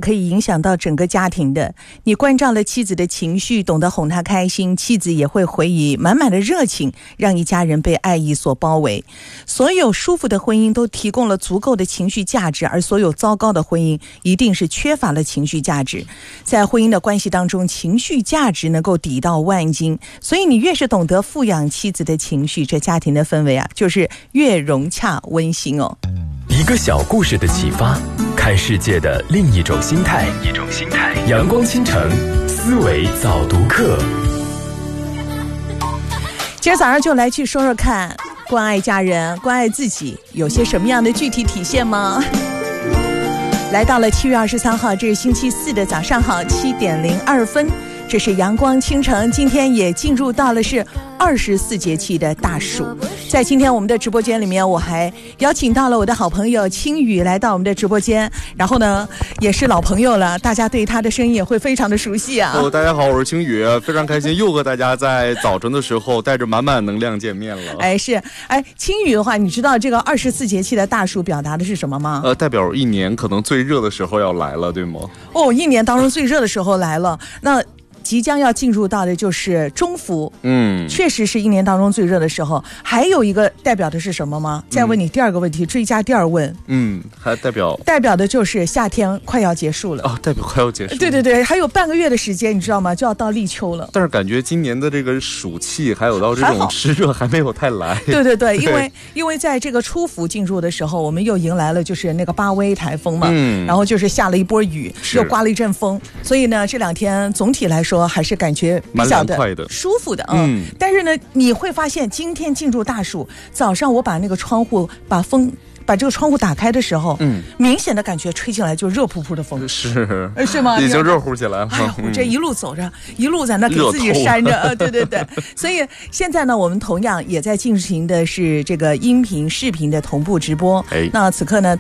可以影响到整个家庭的。你关照了妻子的情绪，懂得哄她开心，妻子也会回以满满的热情，让一家人被爱意所包围。所有舒服的婚姻都提供了足够的情绪价值，而所有糟糕的婚姻一定是缺乏了情绪价值。在婚姻的关系当中，情绪价值能够抵到万金，所以你越是懂得富养妻子的情绪，这家庭的氛围啊，就是越融洽温馨哦。 一个小故事的启发，看世界的另一种心态。阳光倾城，思维早读课。 今儿早上就来去说说看，关爱家人、关爱自己有些什么样的具体体现吗？来到了7月23号，这是星期四的早上好，7点02分。这是阳光倾城，今天也进入到了是24节气的大暑。在今天我们的直播间里面，我还邀请到了我的好朋友青雨来到我们的直播间，然后呢也是老朋友了，大家对他的声音也会非常的熟悉啊。 大家好，我是青雨，非常开心又和大家在早晨的时候带着满满能量见面了。 青雨的话，你知道这个24节气的大暑表达的是什么吗？ 代表一年可能最热的时候要来了，对吗？ 一年当中最热的时候来了，那即将要进入到的就是中伏，确实是一年当中最热的时候。还有一个代表的是什么吗？再问你第二个问题，追加第二问。 还代表的就是夏天快要结束了。 代表快要结束了。 对，还有半个月的时间，你知道吗？就要到立秋了。 但是感觉今年的这个暑气还有到这种湿热还没有太来。 对，因为在这个初伏进入的时候，我们又迎来了就是那个巴威台风嘛，然后就是下了一波雨，又刮了一阵风，所以呢这两天总体来说还是感觉比较的舒服的。但是呢你会发现今天进入大暑，早上我把那个窗户把这个窗户打开的时候，明显的感觉吹进来就热扑扑的风。是吗？ 已经热乎起来了。 我这一路走着，一路在那给自己扇着。对。所以现在呢，我们同样也在进行的是这个音频、视频的同步直播。那此刻呢，